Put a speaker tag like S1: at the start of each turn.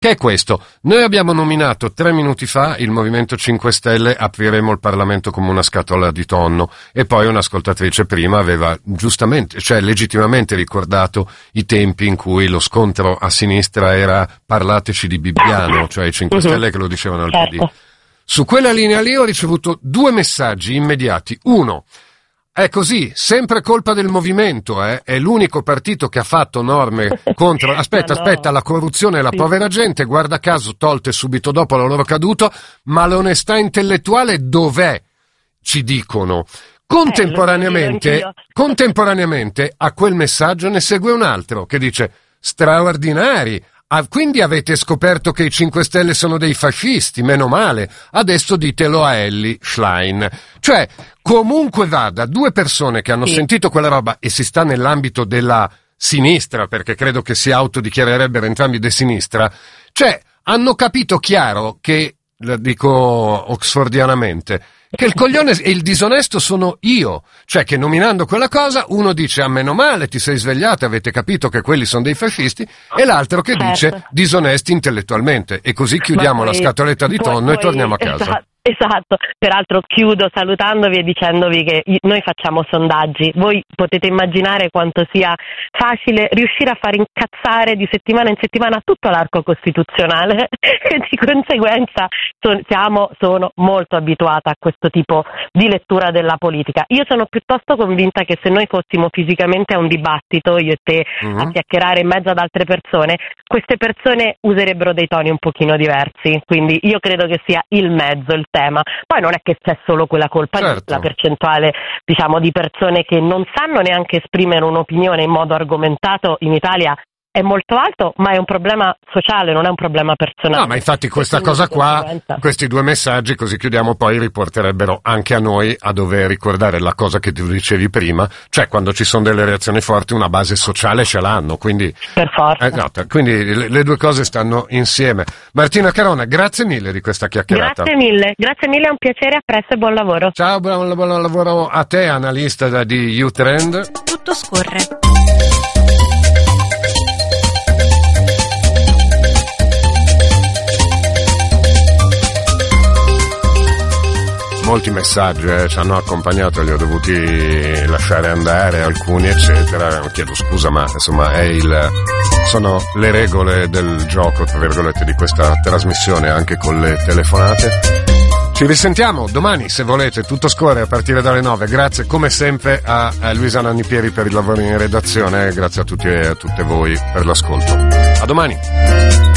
S1: che è questo. Noi abbiamo nominato 3 minuti fa il Movimento 5 Stelle, apriremo il Parlamento come una scatola di tonno, e poi un'ascoltatrice prima aveva giustamente, cioè legittimamente ricordato i tempi in cui lo scontro a sinistra era parlateci di Bibbiano, cioè i 5 Stelle che lo dicevano al PD. Su quella linea lì ho ricevuto 2 messaggi immediati. Uno: è così, sempre colpa del movimento, è l'unico partito che ha fatto norme contro, aspetta, la corruzione e la povera gente, guarda caso tolte subito dopo la loro caduto, ma l'onestà intellettuale dov'è? Ci dicono. Contemporaneamente a quel messaggio ne segue un altro che dice: straordinari. Quindi avete scoperto che i 5 Stelle sono dei fascisti, meno male, adesso ditelo a Elly Schlein. Cioè, comunque vada, 2 persone che hanno sentito quella roba, e si sta nell'ambito della sinistra, perché credo che si autodichiarerebbero entrambi di sinistra, cioè, hanno capito chiaro che, lo dico oxfordianamente, che il coglione e il disonesto sono io, cioè che nominando quella cosa uno dice: a meno male, ti sei svegliato, avete capito che quelli sono dei fascisti, e l'altro che dice disonesti intellettualmente, e così chiudiamo la scatoletta di tonno e torniamo a casa.
S2: Esatto, peraltro chiudo salutandovi e dicendovi che noi facciamo sondaggi, voi potete immaginare quanto sia facile riuscire a far incazzare di settimana in settimana tutto l'arco costituzionale e di conseguenza sono molto abituata a questo tipo di lettura della politica. Io sono piuttosto convinta che se noi fossimo fisicamente a un dibattito, io e te, a chiacchierare in mezzo ad altre persone, queste persone userebbero dei toni un pochino diversi, quindi io credo che sia il mezzo, il tema. Poi non è che c'è solo quella colpa, la percentuale, diciamo, di persone che non sanno neanche esprimere un'opinione in modo argomentato in Italia è molto alto, ma è un problema sociale, non è un problema personale.
S1: No, ma infatti questa cosa qua, questi 2 messaggi, così chiudiamo, poi riporterebbero anche a noi a dover ricordare la cosa che tu dicevi prima, cioè quando ci sono delle reazioni forti una base sociale ce l'hanno, quindi
S2: per forza.
S1: Quindi le 2 cose stanno insieme. Martina Carona, grazie mille di questa chiacchierata.
S2: Grazie mille, è un piacere, a presto e buon lavoro.
S1: Ciao, buon lavoro a te, analista di Youth Trend.
S3: Tutto scorre.
S1: Molti messaggi ci hanno accompagnato, li ho dovuti lasciare andare, alcuni eccetera. Chiedo scusa, ma insomma sono le regole del gioco, tra virgolette, di questa trasmissione, anche con le telefonate. Ci risentiamo domani, se volete, tutto scorre a partire dalle 9. Grazie come sempre a Luisa Nannipieri per il lavoro in redazione, grazie a tutti e a tutte voi per l'ascolto. A domani.